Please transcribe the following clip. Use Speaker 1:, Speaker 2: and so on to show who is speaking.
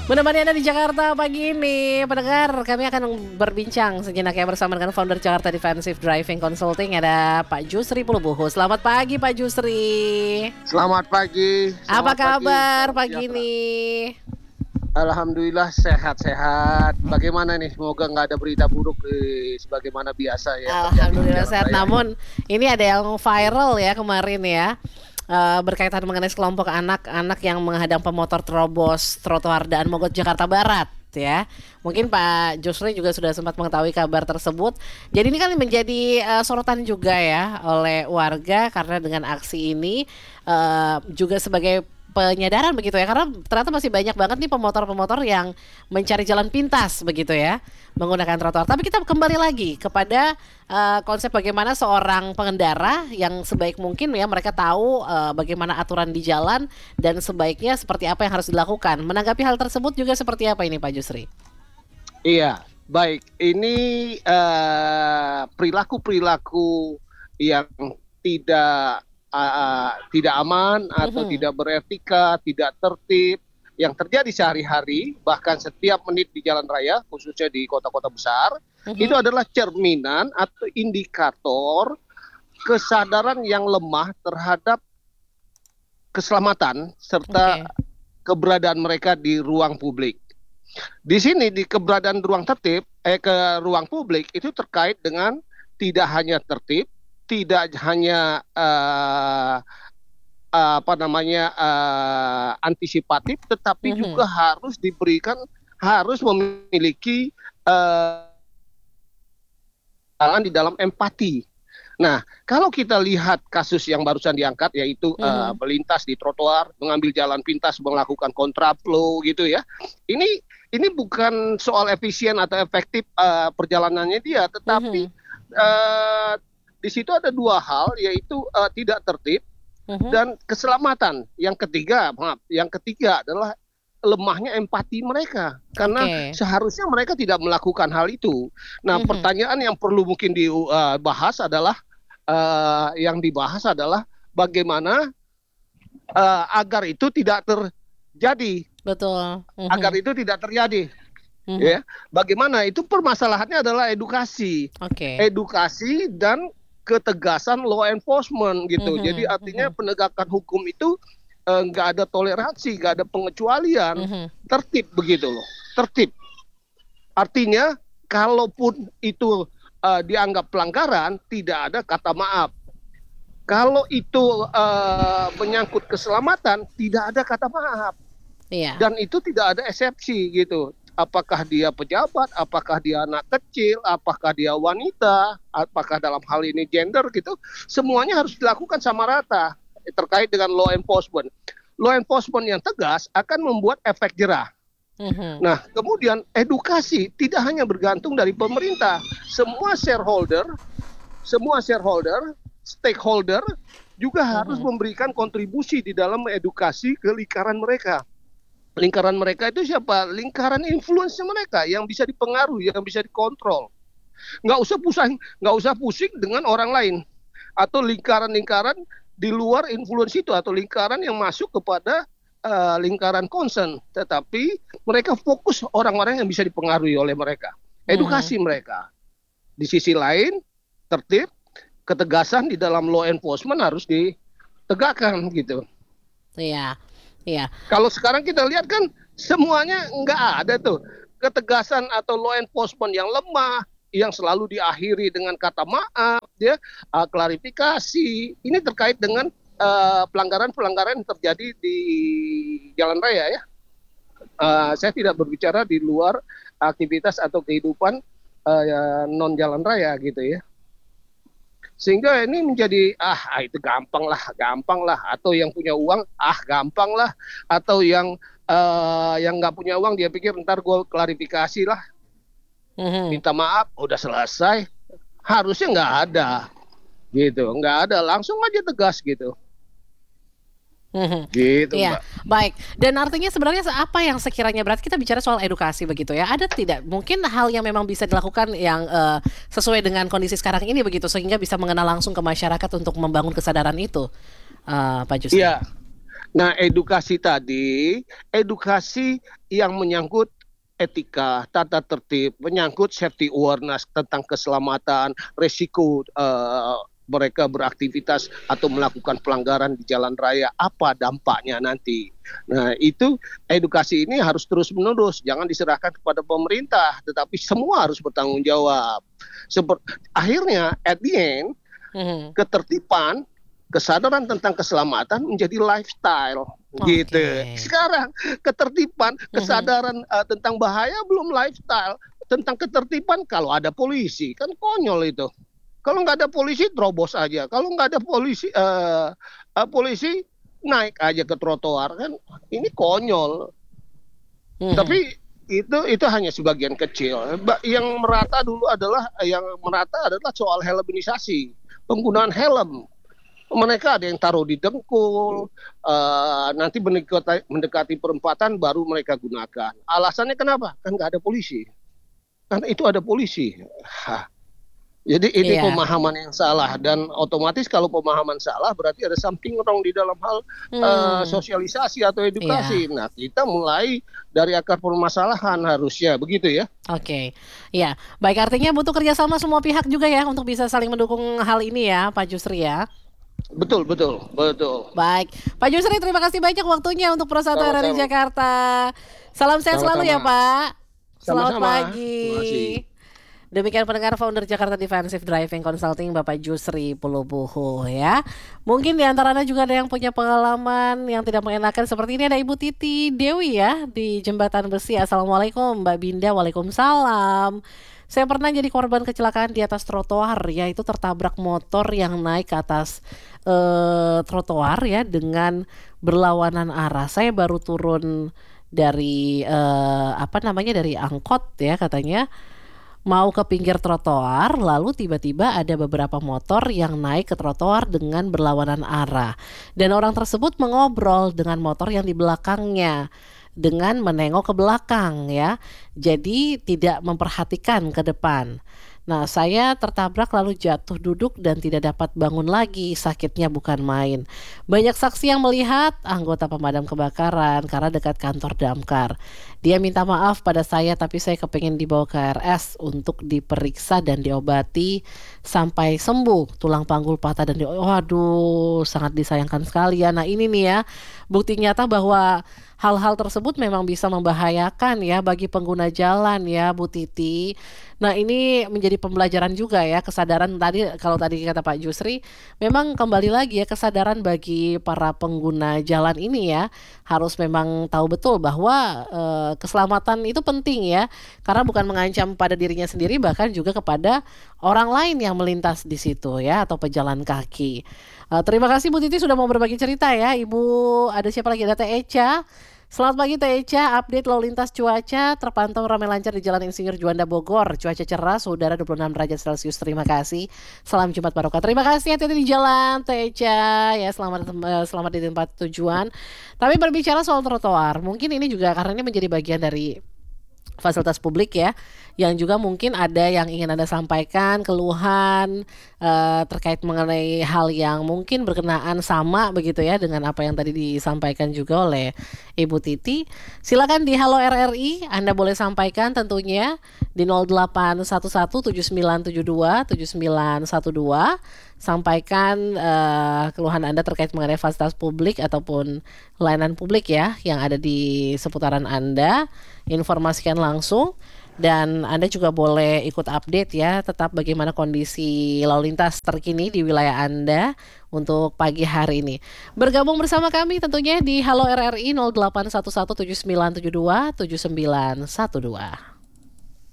Speaker 1: Menemani Anda di Jakarta pagi ini, pendengar, kami akan berbincang sejenak ya bersama dengan founder Jakarta Defensive Driving Consulting, ada Pak Jusri Pulubuhu. Selamat pagi Pak Jusri.
Speaker 2: Selamat pagi.
Speaker 1: Apa
Speaker 2: Selamat pagi.
Speaker 1: kabar
Speaker 2: Salam
Speaker 1: pagi
Speaker 2: sejahtera.
Speaker 1: ini?
Speaker 2: Alhamdulillah sehat-sehat. Bagaimana nih? Semoga nggak ada berita buruk sebagaimana biasa ya terjadi di
Speaker 1: Alhamdulillah
Speaker 2: jalan
Speaker 1: sehat.
Speaker 2: raya.
Speaker 1: Namun ini ada yang viral ya kemarin ya. Berkaitan mengenai sekelompok anak-anak yang menghadang pemotor terobos trotoar Daan Mogot Jakarta Barat ya. Mungkin Pak Jusri juga sudah sempat mengetahui kabar tersebut. Jadi ini kan menjadi sorotan juga ya oleh warga karena dengan aksi ini juga sebagai penyadaran begitu ya, karena ternyata masih banyak banget nih pemotor-pemotor yang mencari jalan pintas begitu ya menggunakan trotoar. Tapi kita kembali lagi kepada konsep bagaimana seorang pengendara yang sebaik mungkin ya mereka tahu bagaimana aturan di jalan dan sebaiknya seperti apa yang harus dilakukan. Menanggapi hal tersebut juga seperti apa ini Pak Jusri?
Speaker 2: Iya, baik. Ini perilaku-perilaku yang tidak tidak aman atau tidak beretika, tidak tertib yang terjadi sehari-hari, bahkan setiap menit di jalan raya, khususnya di kota-kota besar, itu adalah cerminan atau indikator kesadaran yang lemah terhadap keselamatan serta keberadaan mereka di ruang publik. Di sini di keberadaan ruang tertib, ke ruang publik itu terkait dengan tidak hanya tertib, tidak hanya antisipatif, tetapi juga harus memiliki di dalam empati. Nah, kalau kita lihat kasus yang barusan diangkat, yaitu melintas di trotoar, mengambil jalan pintas, melakukan kontraflow gitu ya. Ini bukan soal efisien atau efektif perjalanannya dia, tetapi di situ ada dua hal, yaitu tidak tertib dan keselamatan. Yang ketiga adalah lemahnya empati mereka, karena seharusnya mereka tidak melakukan hal itu. Nah, pertanyaan yang perlu mungkin dibahas adalah bagaimana agar itu tidak terjadi.
Speaker 1: Betul.
Speaker 2: Agar itu tidak terjadi. Ya, bagaimana itu permasalahannya adalah edukasi, edukasi dan ketegasan law enforcement gitu. Jadi artinya penegakan hukum itu nggak ada toleransi, nggak ada pengecualian, tertib begitu loh, tertib. Artinya kalaupun itu dianggap pelanggaran, tidak ada kata maaf. Kalau itu menyangkut keselamatan, tidak ada kata maaf. Dan itu tidak ada eksepsi gitu. Apakah dia pejabat, apakah dia anak kecil, apakah dia wanita, apakah dalam hal ini gender gitu, semuanya harus dilakukan sama rata terkait dengan law enforcement. Law enforcement yang tegas akan membuat efek jerah. Nah, kemudian edukasi tidak hanya bergantung dari pemerintah, semua shareholder, stakeholder juga harus memberikan kontribusi di dalam edukasi ke lingkaran mereka. Lingkaran mereka itu siapa? Lingkaran influence mereka yang bisa dipengaruhi, yang bisa dikontrol. Nggak usah pusing dengan orang lain atau lingkaran-lingkaran di luar influence itu atau lingkaran yang masuk kepada lingkaran concern. Tetapi mereka fokus orang-orang yang bisa dipengaruhi oleh mereka. Edukasi mereka. Di sisi lain, tertib, ketegasan di dalam law enforcement harus ditegakkan gitu.
Speaker 1: Iya. Iya.
Speaker 2: Kalau sekarang kita lihat kan semuanya nggak ada tuh ketegasan atau law enforcement yang lemah, yang selalu diakhiri dengan kata maaf, ya, klarifikasi. Ini terkait dengan pelanggaran-pelanggaran yang terjadi di jalan raya ya. Saya tidak berbicara di luar aktivitas atau kehidupan non jalan raya gitu ya. Sehingga ini menjadi itu gampang lah, atau yang punya uang gampang lah, atau yang nggak punya uang dia pikir ntar gue klarifikasi lah, minta maaf udah selesai. Harusnya nggak ada gitu, nggak ada, langsung aja tegas gitu. Gitu,
Speaker 1: Mbak. Baik. Dan artinya sebenarnya apa yang sekiranya, berarti kita bicara soal edukasi begitu ya. Ada tidak mungkin hal yang memang bisa dilakukan yang sesuai dengan kondisi sekarang ini begitu, sehingga bisa mengenal langsung ke masyarakat untuk membangun kesadaran itu, Pak Jusri?
Speaker 2: Iya. Nah, edukasi yang menyangkut etika, tata tertib, menyangkut safety awareness tentang keselamatan, resiko mereka beraktivitas atau melakukan pelanggaran di jalan raya, apa dampaknya nanti. Nah, itu edukasi ini harus terus-menerus, jangan diserahkan kepada pemerintah, tetapi semua harus bertanggung jawab. Akhirnya, at the end, ketertiban, kesadaran tentang keselamatan menjadi lifestyle, gitu. Sekarang ketertiban, kesadaran tentang bahaya belum lifestyle. Tentang ketertiban kalau ada polisi, kan konyol itu. Kalau nggak ada polisi, terobos aja. Kalau nggak ada polisi, polisi naik aja ke trotoar, kan ini konyol. Tapi itu hanya sebagian kecil. Yang merata adalah soal helmisasi, penggunaan helm. Mereka ada yang taruh di dengkul, nanti mendekati perempatan baru mereka gunakan. Alasannya kenapa? Kan nggak ada polisi. Karena itu ada polisi. Jadi ini pemahaman yang salah, dan otomatis kalau pemahaman salah berarti ada something wrong di dalam hal sosialisasi atau edukasi. Nah, kita mulai dari akar permasalahan harusnya begitu ya.
Speaker 1: Oke, ya baik, artinya butuh kerjasama semua pihak juga ya untuk bisa saling mendukung hal ini ya, Pak Jusri ya.
Speaker 2: Betul.
Speaker 1: Baik, Pak Jusri, terima kasih banyak waktunya untuk Prosatu RRI Jakarta. Salam sehat selalu ya Pak. Selamat pagi. Demikian pendengar, founder Jakarta Defensive Driving Consulting Bapak Jusri Pulubuhu ya. Mungkin di antara Anda juga ada yang punya pengalaman yang tidak mengenakan seperti ini. Ada Ibu Titi Dewi ya di Jembatan Besi. Assalamualaikum Mbak Binda. Waalaikumsalam. Saya pernah jadi korban kecelakaan di atas trotoar, yaitu tertabrak motor yang naik ke atas trotoar ya dengan berlawanan arah. Saya baru turun dari dari angkot ya katanya, mau ke pinggir trotoar, lalu tiba-tiba ada beberapa motor yang naik ke trotoar dengan berlawanan arah. Dan orang tersebut mengobrol dengan motor yang di belakangnya dengan menengok ke belakang ya. Jadi tidak memperhatikan ke depan. Nah, saya tertabrak lalu jatuh duduk dan tidak dapat bangun lagi. Sakitnya bukan main. Banyak saksi yang melihat, anggota pemadam kebakaran karena dekat kantor damkar. Dia minta maaf pada saya, tapi saya kepengen dibawa ke RS untuk diperiksa dan diobati sampai sembuh. Tulang panggul patah dan waduh, sangat disayangkan sekali ya. Nah, ini nih ya, bukti nyata bahwa hal-hal tersebut memang bisa membahayakan ya bagi pengguna jalan ya Bu Titi. Nah, ini menjadi pembelajaran juga ya, kesadaran tadi, kalau tadi kata Pak Jusri, memang kembali lagi ya, kesadaran bagi para pengguna jalan ini ya, harus memang tahu betul bahwa keselamatan itu penting ya, karena bukan mengancam pada dirinya sendiri, bahkan juga kepada orang lain yang melintas di situ ya, atau pejalan kaki. Terima kasih Bu Titi sudah mau berbagi cerita ya. Ibu, ada siapa lagi? Ada Teh Eca. Selamat pagi Teh Eca, update lalu lintas cuaca terpantau ramai lancar di Jalan Insinyur Juanda Bogor. Cuaca cerah, udara 26 derajat Celcius. Terima kasih. Salam Jumat Barokah. Terima kasih, hati-hati di jalan Teh Eca ya, selamat di tempat tujuan. Tapi berbicara soal trotoar, mungkin ini juga karena ini menjadi bagian dari fasilitas publik ya, yang juga mungkin ada yang ingin Anda sampaikan, keluhan terkait mengenai hal yang mungkin berkenaan sama begitu ya dengan apa yang tadi disampaikan juga oleh Ibu Titi. Silakan di Halo RRI, Anda boleh sampaikan tentunya di 081179727912. Sampaikan keluhan Anda terkait mengenai fasilitas publik ataupun layanan publik ya yang ada di seputaran Anda. Informasikan langsung, dan Anda juga boleh ikut update ya tetap bagaimana kondisi lalu lintas terkini di wilayah Anda untuk pagi hari ini. Bergabung bersama kami tentunya di Halo RRI 081179727912.